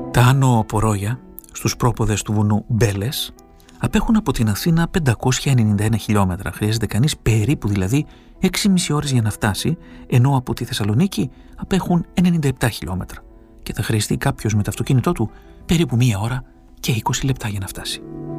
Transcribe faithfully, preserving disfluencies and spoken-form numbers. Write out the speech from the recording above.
Τα Άνω Πορόγια, στους πρόποδες του βουνού Μπέλες, απέχουν από την Αθήνα πεντακόσια ενενήντα ένα χιλιόμετρα. Χρειάζεται κανείς περίπου δηλαδή έξι και μισή ώρες για να φτάσει, ενώ από τη Θεσσαλονίκη απέχουν ενενήντα επτά χιλιόμετρα και θα χρειαστεί κάποιος με το αυτοκίνητό του περίπου μία ώρα και είκοσι λεπτά για να φτάσει.